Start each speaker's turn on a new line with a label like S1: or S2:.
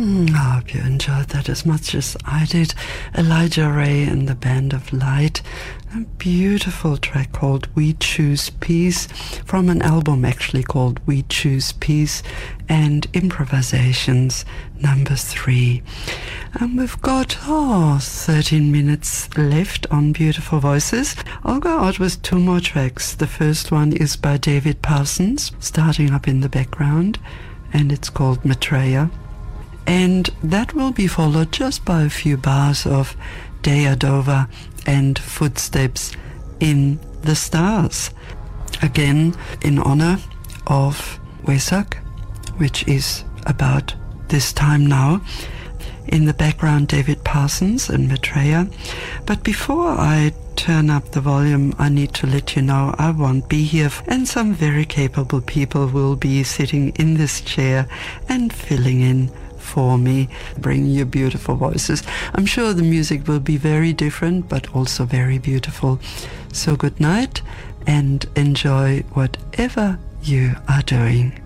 S1: I hope you enjoyed that as much as I did. Elijah Ray and the Band of Light. A beautiful track called We Choose Peace, from an album actually called We Choose Peace, and Improvisations number 3. And we've got 13 minutes left on Beautiful Voices. I'll go out with 2 more tracks. The first one is by David Parsons, starting up in the background, and it's called Maitreya. And that will be followed just by a few bars of Deyadova and Footsteps in the Stars. Again, in honor of Vesak, which is about this time now. In the background, David Parsons and Maitreya. But before I turn up the volume, I need to let you know I won't be here, and some very capable people will be sitting in this chair and filling in for me, bringing you beautiful voices. I'm sure the music will be very different, but also very beautiful. So good night and enjoy whatever you are doing.